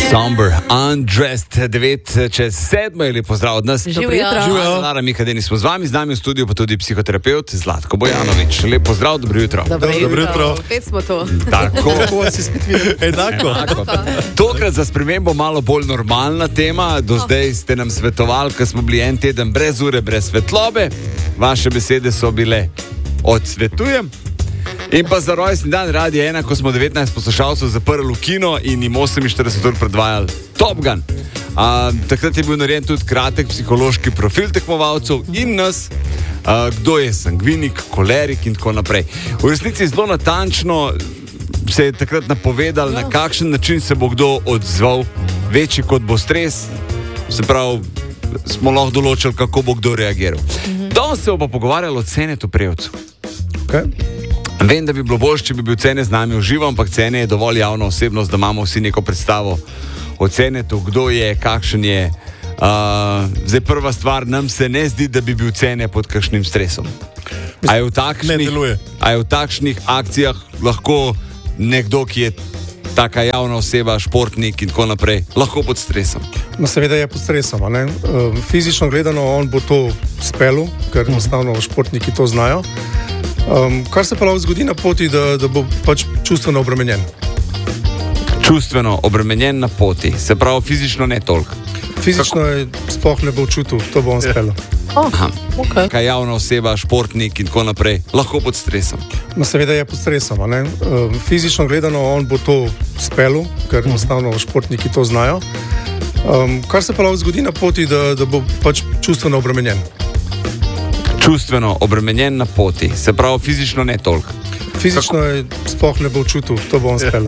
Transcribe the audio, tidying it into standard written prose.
Somber, Undressed, 9:07, lepo zdrav od nas. Živijo. Lara Mikadeni smo z vami, z nami v studiu pa tudi psihoterapeut Zlatko Bojanović. Lepo zdrav, dobro jutro. Dobro jutro. Spet smo to. Tako. Enako. Tokrat za spremembo malo bolj normalna tema. Do zdaj ste nam svetovali, ko smo bili en teden brez ure, brez svetlobe. Vaše besede so bile odsvetujem. In pa za rojstni dan Radia 1, ko smo 19 poslušalcev zaprli v kino in jim 48 ur predvajali Top Gun. Takrat je bil narejen tudi kratek psihološki profil tekmovalcev in nas, kdo je sangvinik, kolerik in tako naprej. V resnici zelo natančno se je takrat napovedal, na kakšen način se bo kdo odzval, večji kot bo stres, se pravi, smo lahko določili, kako bo kdo reagiral. Danes se bo pa pogovarjalo o Cenetu Prevcu. Vem, da bi bilo bolj, če bi bil Cene z nami v živo, ampak Cene je dovolj javna osebnost, da imamo vsi neko predstavo o Cenetu, kdo je, kakšen je. Zdaj prva stvar, nam se ne zdi, da bi bil Cene pod kakšnim stresom. A je v takšnih akcijah lahko nekdo, ki je taka javna oseba, športnik in tako naprej, lahko pod stresom? No, seveda je pod stresom. Fizično gledano on bo to speljal, ker enostavno športniki to znajo. Kar se pa lahko zgodi na poti, da bo pač čustveno obremenjen. Čustveno obremenjen na poti, se pravi fizično ne toliko. Fizično je sploh ne bo čutil, to bo on speljal. Kaj javna oseba, športnik in tako naprej, lahko pod stresom? No, seveda je pod stresom. Fizično gledano on bo to speljal, ker enostavno športniki to znajo. Kar se pa lahko zgodi na poti, da bo pač čustveno obremenjen. Čustveno obremenjen na poti, se pravi fizično ne toliko. Fizično je sploh ne bo čutil, to bo on speljal.